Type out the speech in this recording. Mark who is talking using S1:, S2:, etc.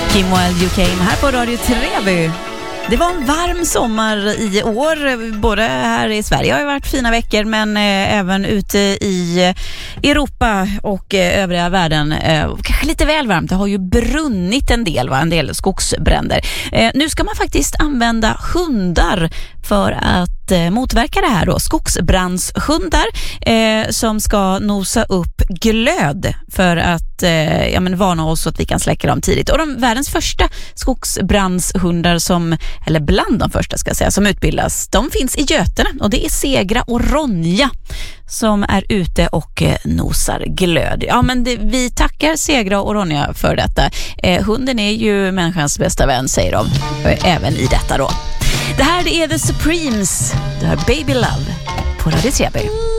S1: Kim Wilde UK här på Radio Treby. Det var en varm sommar i år, både här i Sverige har det varit fina veckor, men även ute i Europa och övriga världen. Kanske lite väl varmt, det har ju brunnit en del skogsbränder. Nu ska man faktiskt använda hundar för att motverka det här då. Skogsbrandshundar som ska nosa upp glöd för att varna oss så att vi kan släcka dem tidigt. Och världens första skogsbrandshundar eller bland de första ska jag säga, som utbildas, de finns i Götene och det är Segra och Ronja som är ute och nosar glöd. Ja, men vi tackar Segra och Ronja för detta. Hunden är ju människans bästa vän, säger de, även i detta då. Det här är The Supremes, det här Baby Love på Radio Treby.